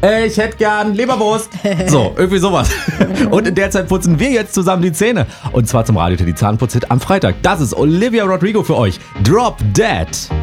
Ich hätte gern Leberwurst. So, irgendwie sowas. Und in der Zeit putzen wir jetzt zusammen die Zähne. Und zwar zum Radio die Zahnputzhit am Freitag. Das ist Olivia Rodrigo für euch. Drop Dead.